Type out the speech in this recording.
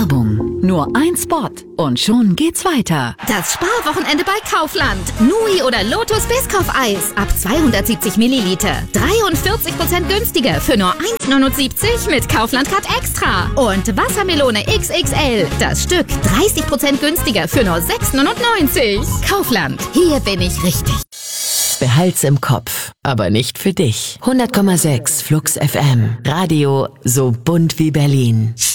Werbung. Nur ein Spot und schon geht's weiter. Das Sparwochenende bei Kaufland. Nui oder Lotus Biscoff-Eis ab 270 Milliliter. 43% günstiger für nur 1,79 mit Kaufland Card Extra. Und Wassermelone XXL. Das Stück 30% günstiger für nur 6,99. Kaufland. Hier bin ich richtig. Behalt's im Kopf, aber nicht für dich. 100,6 Flux FM. Radio so bunt wie Berlin.